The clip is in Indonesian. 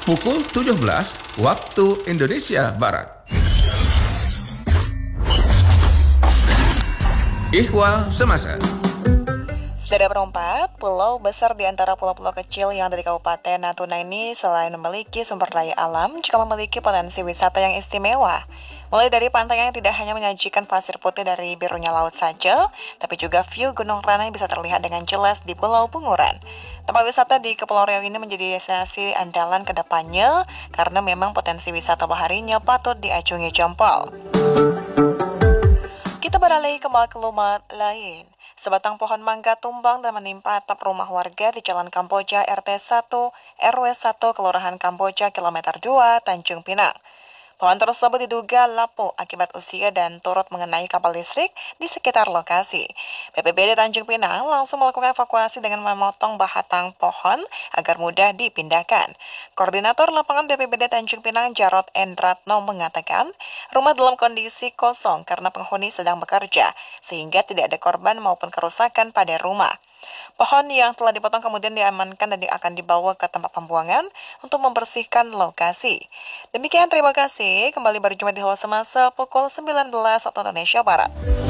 pukul 17 waktu Indonesia Barat. Ihwal Semasa. Sudah berempat, pulau besar di antara pulau-pulau kecil yang ada di Kabupaten Natuna ini selain memiliki sumber daya alam, juga memiliki potensi wisata yang istimewa. Mulai dari pantai yang tidak hanya menyajikan pasir putih dari birunya laut saja, tapi juga view Gunung Ranai bisa terlihat dengan jelas di Pulau Bunguran. Tempat wisata di Kepulauan Riau ini menjadi destinasi andalan ke depannya karena memang potensi wisata baharinya patut diacungi jempol. Kita beralih ke maklumat lain. Sebatang pohon mangga tumbang dan menimpa atap rumah warga di Jalan Kamboja RT 1, RW 1, Kelurahan Kamboja, Kilometer 2, Tanjung Pinang. Pohon tersebut diduga lapuk akibat usia dan turut mengenai kabel listrik di sekitar lokasi. BPBD Tanjung Pinang langsung melakukan evakuasi dengan memotong batang pohon agar mudah dipindahkan. Koordinator lapangan BPBD Tanjung Pinang Jarod Endratno mengatakan, rumah dalam kondisi kosong karena penghuni sedang bekerja, sehingga tidak ada korban maupun kerusakan pada rumah. Pohon yang telah dipotong kemudian diamankan dan akan dibawa ke tempat pembuangan untuk membersihkan lokasi. Demikian, terima kasih. Kembali berjumpa di Ihwal Semasa pukul 19 waktu Indonesia Barat.